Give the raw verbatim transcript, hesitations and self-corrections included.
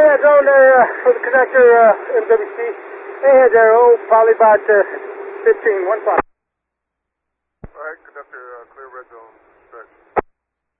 red zone there uh, for the conductor, uh, M W C. Ahead there, oh, probably about uh, fifteen, one five. Alright, conductor, uh, clear red zone, stretch.